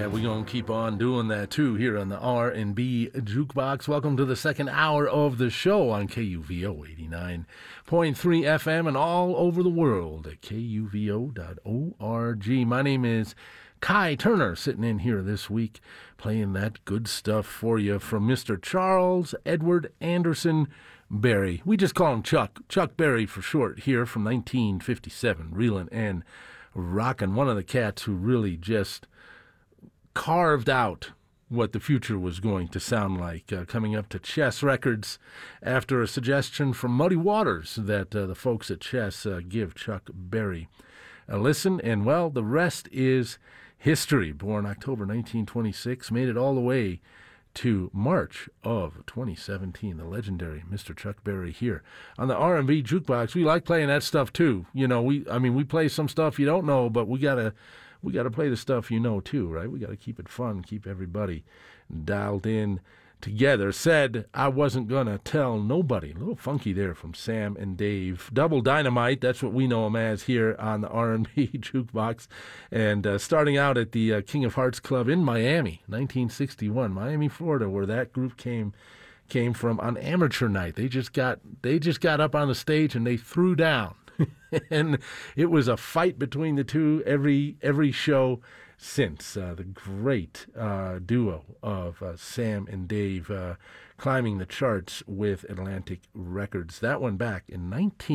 we're going to keep on doing that too here on the R&B Jukebox. Welcome to the second hour of the show on KUVO 89.3 FM and all over the world at KUVO.org. My name is Kai Turner, sitting in here this week playing that good stuff for you from Mr. Charles Edward Anderson Berry. We just call him Chuck Berry for short here, from 1957, reelin' and rockin'. One of the cats who really just carved out what the future was going to sound like, coming up to Chess Records after a suggestion from Muddy Waters that the folks at Chess give Chuck Berry a listen. And, well, the rest is history. Born October 1926, made it all the way to March of 2017. The legendary Mr. Chuck Berry here on the R&B Jukebox. We like playing that stuff too. You know, we play some stuff you don't know, but we gotta play the stuff you know too, right? We gotta keep it fun, keep everybody dialed in together. Said I wasn't gonna tell nobody. A little funky there from Sam and Dave. Double Dynamite, that's what we know them as here on the R&B Jukebox. And starting out at the King of Hearts Club in Miami, 1961, Miami, Florida, where that group came from on amateur night. They just got up on the stage and they threw down. And it was a fight between the two every show since. The great duo of Sam and Dave climbing the charts with Atlantic Records. That one back in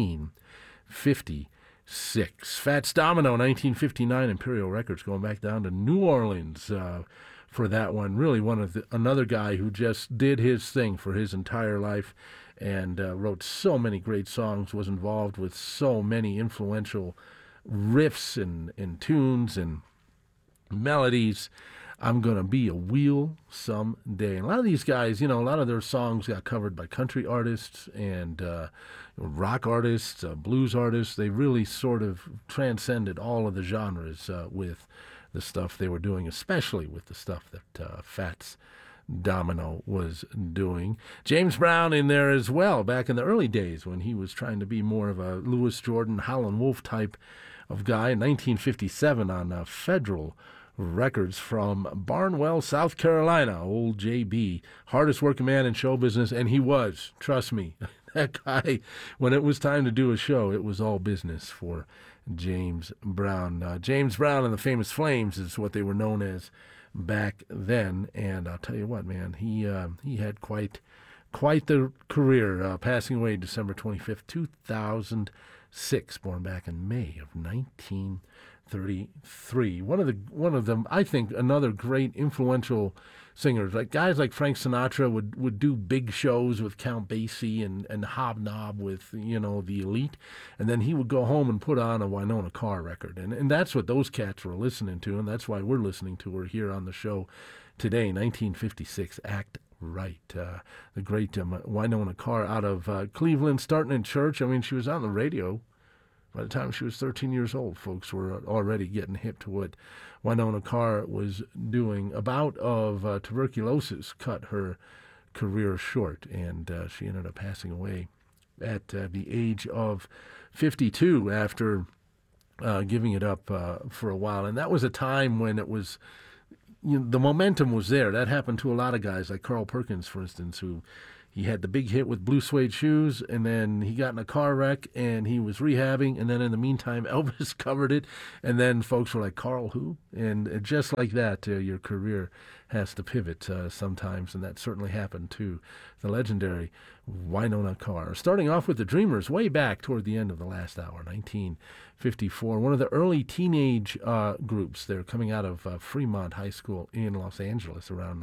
1956. Fats Domino, 1959, Imperial Records, going back down to New Orleans for that one. Really another guy who just did his thing for his entire life and wrote so many great songs, was involved with so many influential riffs and tunes and melodies. I'm Gonna Be a Wheel Someday. And a lot of these guys, a lot of their songs got covered by country artists and rock artists, blues artists. They really sort of transcended all of the genres with the stuff they were doing, especially with the stuff that Fats Domino was doing. James Brown in there as well, back in the early days when he was trying to be more of a Louis Jordan, Howlin' Wolf type of guy. In 1957 on Federal Records from Barnwell, South Carolina, old JB, hardest working man in show business, and he was, trust me, that guy, when it was time to do a show, it was all business for James Brown. James Brown and the Famous Flames is what they were known as back then, and I'll tell you what, man, he had quite the career, passing away December 25th, 2006, born back in May of 1933. One of them, I think, another great influential singers. Like guys like Frank Sinatra would do big shows with Count Basie and hobnob with, the elite, and then he would go home and put on a Winona Carr record. And that's what those cats were listening to, and that's why we're listening to her here on the show today. 1956, Act Right. The great Winona Carr out of Cleveland, starting in church. I mean, she was on the radio. By the time she was 13 years old, folks were already getting hip to what Winona Carr was doing. A bout of tuberculosis cut her career short, and she ended up passing away at the age of 52 after giving it up for a while. And that was a time when it was, the momentum was there. That happened to a lot of guys, like Carl Perkins, for instance, who he had the big hit with Blue Suede Shoes, and then he got in a car wreck, and he was rehabbing, and then in the meantime, Elvis covered it, and then folks were like, Carl who? And just like that, your career has to pivot sometimes, and that certainly happened to the legendary Winona Carr. Starting off with the Dreamers way back toward the end of the last hour, 1954, one of the early teenage groups. They're coming out of Fremont High School in Los Angeles around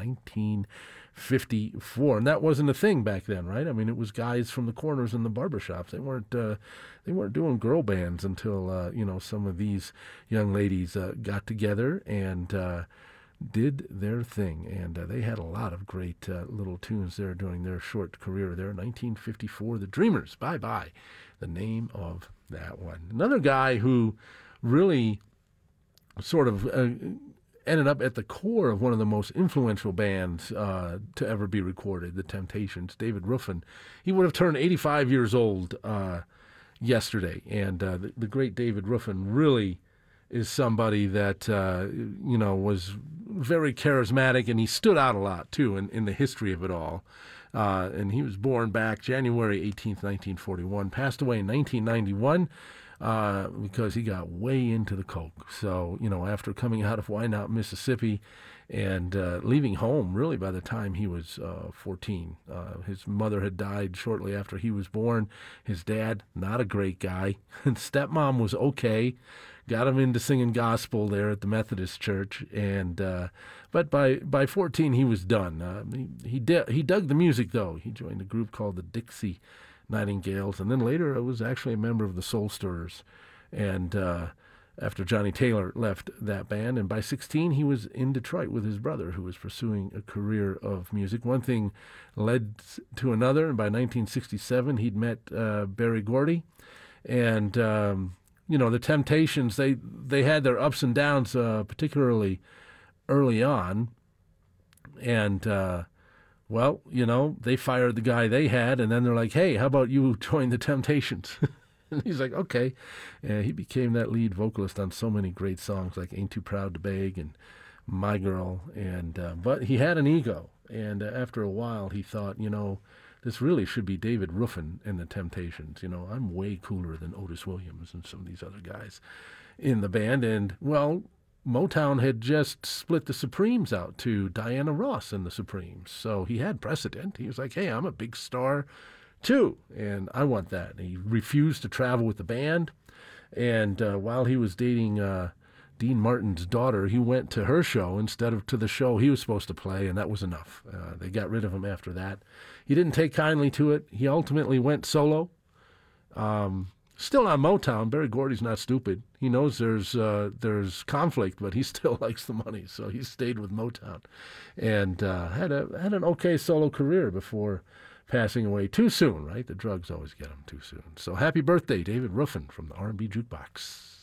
1954, and that wasn't a thing back then, right? I mean, it was guys from the corners and the barbershops. They weren't doing girl bands until some of these young ladies got together and did their thing, and they had a lot of great little tunes there during their short career there. 1954, the Dreamers, Bye Bye, the name of that one. Another guy who really sort of ended up at the core of one of the most influential bands to ever be recorded, The Temptations, David Ruffin. He would have turned 85 years old yesterday, and the great David Ruffin really is somebody that was very charismatic, and he stood out a lot, too, in the history of it all. And he was born back January 18th, 1941, passed away in 1991 because he got way into the coke. So, after coming out of Wynot, Mississippi, and leaving home, really, by the time he was 14. His mother had died shortly after he was born. His dad, not a great guy. And stepmom was okay. Got him into singing gospel there at the Methodist Church, but by 14 he was done. He dug the music, though. He joined a group called the Dixie Nightingales, and then later was actually a member of the Soul Stirrers. And after Johnny Taylor left that band, and by 16 he was in Detroit with his brother, who was pursuing a career of music. One thing led to another, and by 1967 he'd met Berry Gordy, and the Temptations, they had their ups and downs, particularly early on. And, they fired the guy they had, and then they're like, hey, how about you join the Temptations? And he's like, okay. And he became that lead vocalist on so many great songs like Ain't Too Proud to Beg and My Girl. But he had an ego. And after a while, he thought, this really should be David Ruffin and the Temptations. I'm way cooler than Otis Williams and some of these other guys in the band. And, Motown had just split the Supremes out to Diana Ross and the Supremes. So he had precedent. He was like, hey, I'm a big star too, and I want that. And he refused to travel with the band. And while he was dating Dean Martin's daughter, he went to her show instead of to the show he was supposed to play, and that was enough. They got rid of him after that. He didn't take kindly to it. He ultimately went solo. Still on Motown. Berry Gordy's not stupid. He knows there's conflict, but he still likes the money, so he stayed with Motown, and had an okay solo career before passing away too soon. Right, the drugs always get him too soon. So happy birthday, David Ruffin, from the R&B Jukebox.